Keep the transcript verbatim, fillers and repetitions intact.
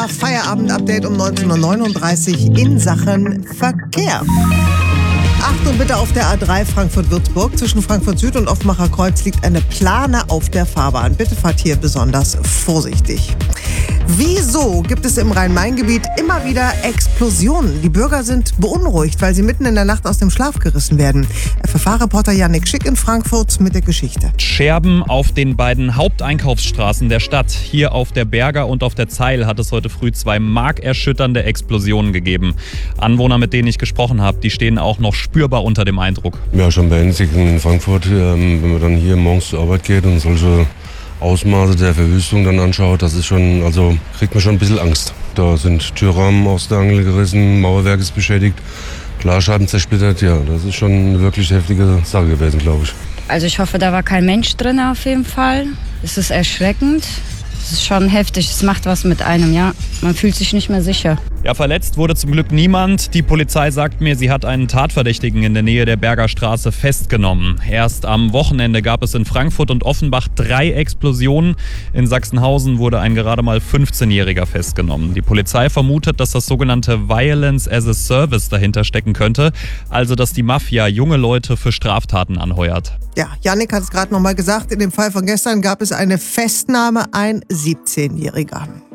Feierabend-Update um neunzehn Uhr neununddreißig in Sachen Verkehr. Achtung bitte auf der A drei Frankfurt-Würzburg. Zwischen Frankfurt Süd und Offenbacher Kreuz liegt eine Plane auf der Fahrbahn. Bitte fahrt hier besonders vorsichtig. Wieso gibt es im Rhein-Main-Gebiet immer wieder Explosionen? Die Bürger sind beunruhigt, weil sie mitten in der Nacht aus dem Schlaf gerissen werden. F F A-Reporter Yannick Schick in Frankfurt mit der Geschichte. Scherben auf den beiden Haupteinkaufsstraßen der Stadt. Hier auf der Berger und auf der Zeil hat es heute früh zwei markerschütternde Explosionen gegeben. Anwohner, mit denen ich gesprochen habe, die stehen auch noch spürbar unter dem Eindruck. Ja, schon beängstigend in Frankfurt, wenn man dann hier morgens zur Arbeit geht und solche Ausmaße der Verwüstung dann anschaut, das ist schon, also kriegt man schon ein bisschen Angst. Da sind Türrahmen aus der Angel gerissen, Mauerwerk ist beschädigt, Glasscheiben zersplittert, ja, das ist schon eine wirklich heftige Sache gewesen, glaube ich. Also ich hoffe, da war kein Mensch drin auf jeden Fall. Es ist erschreckend. Es ist schon heftig, es macht was mit einem, ja. Man fühlt sich nicht mehr sicher. Ja, verletzt wurde zum Glück niemand. Die Polizei sagt mir, sie hat einen Tatverdächtigen in der Nähe der Berger Straße festgenommen. Erst am Wochenende gab es in Frankfurt und Offenbach drei Explosionen. In Sachsenhausen wurde ein gerade mal fünfzehnjähriger festgenommen. Die Polizei vermutet, dass das sogenannte Violence as a Service dahinter stecken könnte. Also, dass die Mafia junge Leute für Straftaten anheuert. Ja, Yannick hat es gerade nochmal gesagt, in dem Fall von gestern gab es eine Festnahme, ein siebzehnjähriger.